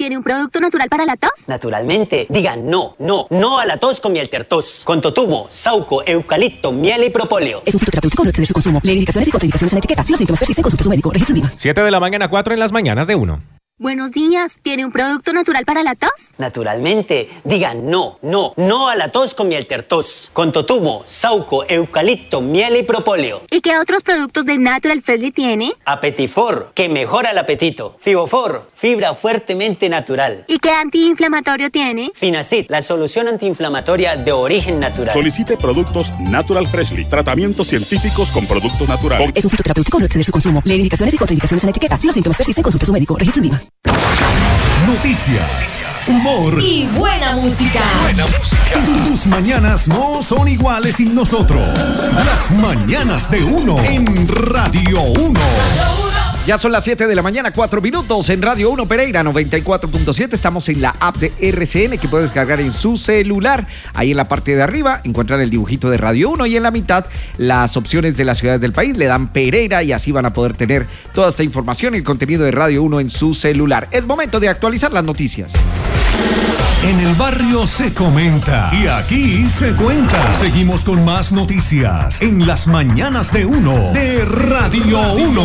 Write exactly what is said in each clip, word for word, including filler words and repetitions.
¿tiene un producto natural para la tos? Naturalmente. Digan no, no, no a la tos con Mieltertos. Con totumo, sauco, eucalipto, miel y propóleo. Es un fitoterapéutico, no excede su consumo. Lee indicaciones y contraindicaciones en la etiqueta. Si los síntomas persisten, consulte a su médico. Registro IVA. siete de la mañana, cuatro en las mañanas de uno. Buenos días, ¿tiene un producto natural para la tos? Naturalmente. Digan no, no, no a la tos con Mieltertos. Con totumo, sauco, eucalipto, miel y propóleo. ¿Y qué otros productos de Natural Freshly tiene? Apetifor, que mejora el apetito. Fibofor, fibra fuertemente natural. ¿Y qué antiinflamatorio tiene? Finacid, la solución antiinflamatoria de origen natural. Solicite productos Natural Freshly. Tratamientos científicos con productos naturales. Es un fitoterapéutico, no excede su consumo. Lee indicaciones y contraindicaciones en la etiqueta. Si los síntomas persisten, consulte a su médico. Registro IVA. Noticias, humor y buena música. Buena música. Tus mañanas no son iguales sin nosotros. Las mañanas de uno en Radio uno. Ya son las siete de la mañana, cuatro minutos en Radio uno Pereira noventa y cuatro punto siete. Estamos en la app de R C N que puedes descargar en su celular. Ahí en la parte de arriba encuentran el dibujito de Radio uno y en la mitad las opciones de las ciudades del país. Le dan Pereira y así van a poder tener toda esta información y el contenido de Radio uno en su celular. Es momento de actualizar las noticias. En el barrio se comenta y aquí se cuenta. Seguimos con más noticias en las mañanas de uno de Radio uno.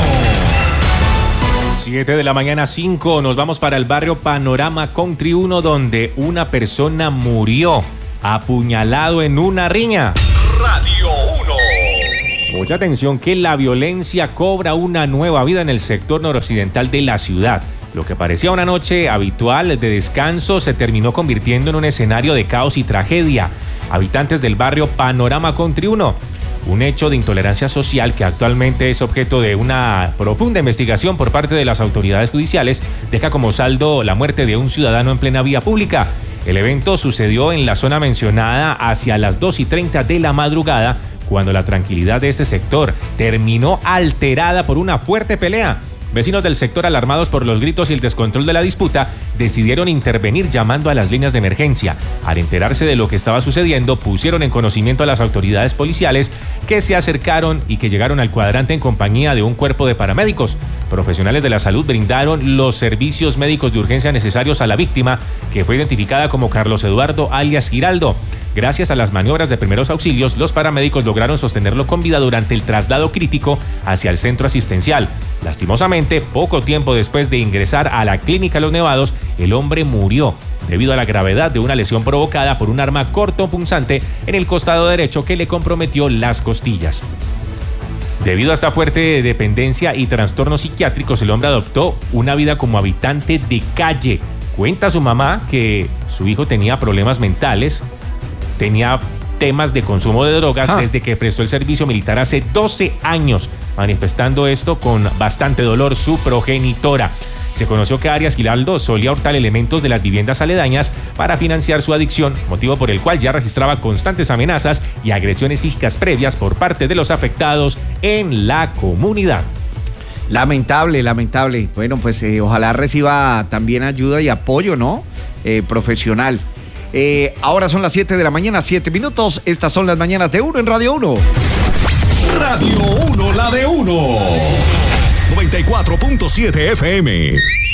siete de la mañana, cinco. Nos vamos para el barrio Panorama Country uno, donde una persona murió apuñalado en una riña. Radio uno. Mucha atención que la violencia cobra una nueva vida en el sector noroccidental de la ciudad. Lo que parecía una noche habitual de descanso se terminó convirtiendo en un escenario de caos y tragedia. Habitantes del barrio Panorama Country uno, un hecho de intolerancia social que actualmente es objeto de una profunda investigación por parte de las autoridades judiciales, deja como saldo la muerte de un ciudadano en plena vía pública. El evento sucedió en la zona mencionada hacia las dos y treinta de la madrugada, cuando la tranquilidad de este sector terminó alterada por una fuerte pelea. Vecinos del sector, alarmados por los gritos y el descontrol de la disputa, decidieron intervenir llamando a las líneas de emergencia. Al enterarse de lo que estaba sucediendo, pusieron en conocimiento a las autoridades policiales, que se acercaron y que llegaron al cuadrante en compañía de un cuerpo de paramédicos. Profesionales de la salud brindaron los servicios médicos de urgencia necesarios a la víctima, que fue identificada como Carlos Eduardo alias Giraldo. Gracias a las maniobras de primeros auxilios, los paramédicos lograron sostenerlo con vida durante el traslado crítico hacia el centro asistencial. Lastimosamente, poco tiempo después de ingresar a la clínica Los Nevados, el hombre murió debido a la gravedad de una lesión provocada por un arma cortopunzante en el costado derecho que le comprometió las costillas. Debido a esta fuerte dependencia y trastornos psiquiátricos, el hombre adoptó una vida como habitante de calle. Cuenta su mamá que su hijo tenía problemas mentales, tenía temas de consumo de drogas ah. desde que prestó el servicio militar hace doce años, manifestando esto con bastante dolor su progenitora. Se conoció que Arias Giraldo solía hurtar elementos de las viviendas aledañas para financiar su adicción, motivo por el cual ya registraba constantes amenazas y agresiones físicas previas por parte de los afectados en la comunidad. Lamentable, lamentable. Bueno, pues eh, ojalá reciba también ayuda y apoyo, ¿no? Eh, profesional. Eh, ahora son las siete de la mañana, siete minutos. Estas son las mañanas de uno en Radio uno. Radio uno, la de uno. noventa y cuatro punto siete F M.